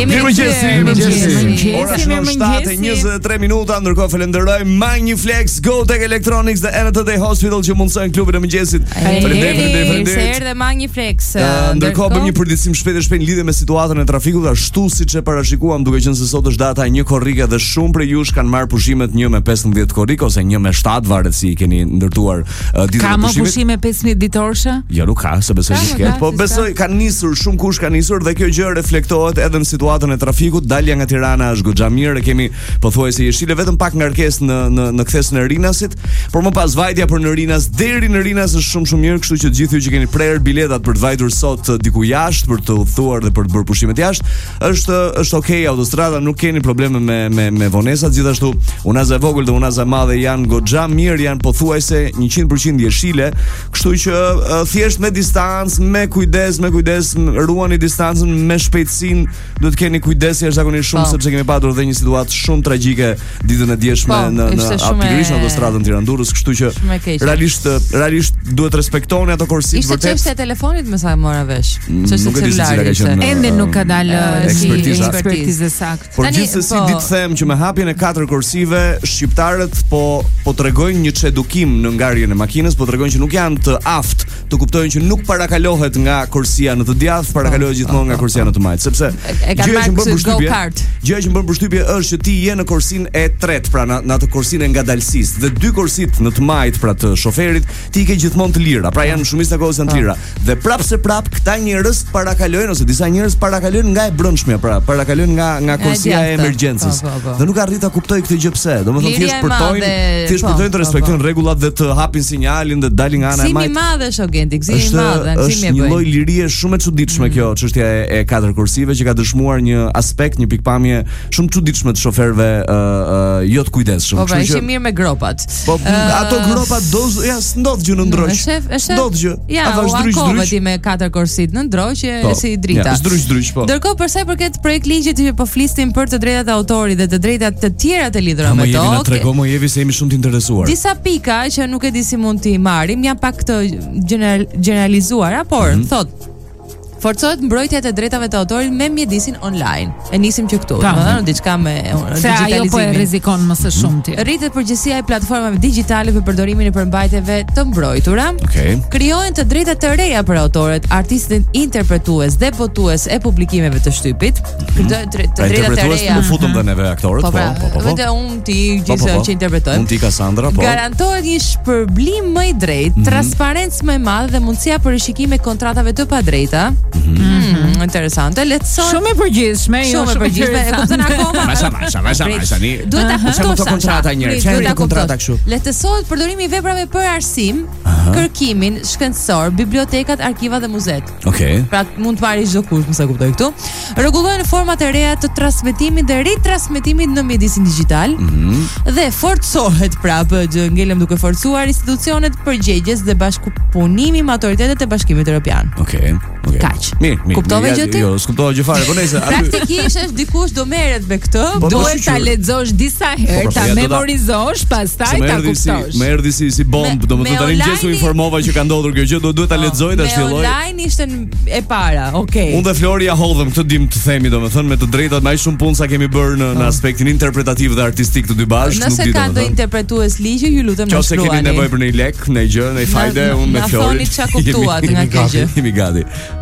Mirëmëngjes. Ora është 7:23 minuta, ndërkohë falenderoj Magniflex, Go Tech Electronics dhe NTT Hospital që mundsojnë klubin e mëngjesit. Faleminderit. Se erdhe Magniflex. Ndërkohë bëjmë një përditësim shpejt në lidhje me situatën e trafikut, ashtu siç e parashikuam, duke qenë se sot është data 1 korrike dhe shumë prej jush kanë marrë pushimet 1 me 15 korrik ose 1 me 7, varet si i keni ndërtuar ditën e pushimit. Ka më pushime 15 ditorshe? Jo, nuk ka, se besoj që ket, po besoj kanë nisur, shumë kush ka nisur dhe kjo gjë reflektohet edhe në situatën e trafikut. Dalja nga Tirana është goxha mirë, kemi pothuajse jeshile, vetëm pak ngarkesë në kthesën e Rinazit, por më pas vajtja për në Rinaz deri në Rinaz është shumë mirë, kështu që gjithë ju që keni prerë biletat për të vajtur sot diku jashtë, për të udhëtuar dhe për të bërë pushimet jashtë, është okay, autostrada nuk keni probleme me vonesat, gjithashtu unaza e vogël dhe unaza e madhe janë goxha mirë, janë pothuajse 100% jeshile, kështu që thjesht me distancë, me kujdes, ruani distancën, me shpejtësinë, duhet keni kujdes jashtëzakonisht shumë sepse kemi patur dhe një situatë shumë tragjike ditën e dieshme në pikërisht në autostradën Tiranë-Durrës, kështu që realisht duhet respektoni ato korsit vërtet. Ishte çështja e telefonit më sa mora vesh. Çështja e celularit. Ende nuk ka dalë ekspertizë saktë. Por gjithsesi ditë them që me hapjen e 4 korsive shqiptarët po tregojnë një çedukim në ngarjen e makinës, po tregojnë që nuk janë të aftë të kuptojnë që nuk parakalohet nga korsia në të djathtë, parakalohet gjithmonë nga korsia në të majtë, sepse gjëja që më bën përshtypje është që ti je në korsinë e tretë, pra në atë korsinë e ngadalësisë, dhe 2 korsit në të majtë, pra të shoferit, ti ke gjithmonë të lira, pra janë shumica kohës janë të lira. Dhe prap këta njerëz parakalojnë ose disa njerëz parakalojnë nga e brendshmja, pra parakalojnë nga korsia e emergjencës. Dhe nuk arrit ta kuptoj këtë gjë pse. Domethënë thjesht përtojnë të respektojnë rregullat dhe të hapin sinjalin dhe dalin nga ana e majtë. Gëzimi i madh është Ogenti, gëzimi i madh, gëzimi e bëj. Është një lloj lirie shumë e çuditshme kjo çështja e 4 korsive që ka dëshmuar një aspekt, një pikpamje shumë çuditshme të shoferëve jo të kujdesshëm. Po ishte mirë me gropat. Po ato gropat s'ndodh gjë në ndroq. Ndodh gjë. Ata zdryq me 4 korsit në ndroq si drita. Zdryq po. Ndërkohë për sa i përket projekt ligjit që po flisnim për të drejtat e autorit dhe të drejtat të tjera të lidhura me to. Na trego më jevi se jemi shumë të interesuar. Disa pika që nuk e di si mund t'i marrim, janë pak të generalizuara, por thotë forcohet mbrojtja e drejtave të autorit me mjedisin online. E nisim që këtu, domethënë diçka me digitalizimin. Ajo po e rrezikon më së shumti. Rritet përgjegjësia e platformave digjitale për përdorimin e përmbajtjeve të mbrojtura. Krijohen të drejta të reja për autorët, artistët, interpretues dhe botues e publikimeve të shtypit. Të drejta të reja. Po futëm dhe neve aktorët, po. Vetë unë ti gjithë që interpretojmë. Unë ti Cassandra, po. Garantohet një shpërblim më i drejtë, transparencë më e madhe dhe mundësia për rishikime kontratave të padrejta. Interesante, lehtëson. Shumë e përgjithshme, shumë e përgjithshme. E kupton akoma? Masha tani. Duhet ta kuptosh kontrata një herë. Çfarë kontrata kështu? Lehtësohet përdorimi i veprave për arsim, kërkimin shkencor, bibliotekat, arkiva dhe muzeet. Pra mund të marrë çdo kush, mëse kuptoj këtu. Rregullohen format e reja të transmetimit dhe ritransmetimit në mjedisin digjital dhe forcohet prapë, ngelem duke forcuar institucionet përgjegjës dhe bashkëpunimi me autoritetet e Bashkimit Evropian. Kaq. Mirë. Kuptove gjë ti? Jo, s'kuptova gjë fare, po nejse. Praktikisht është dikush do merret me këtë, duhet ta lexosh disa herë, ta memorizosh, pastaj ta kuptosh. Më erdhi si bomb, domethënë tani mëjesu informova që ka ndodhur kjo gjë, duhet ta lexoj ta shtjelloj. Online ishte e para, Unë dhe Flori ja hodhëm këtë dim të themi, domethënë me të drejtat më shumë punë sa kemi bërë në aspektin interpretativ dhe artistik të dy bashkë, nuk di domethënë. Nëse ka ndonjë interpretues ligji, ju lutem na shkruani. Nëse keni nevojë për një lek, një gjë, një fajde, unë me Flori. Na thoni çka kuptuat nga kjo gjë. Jemi gati.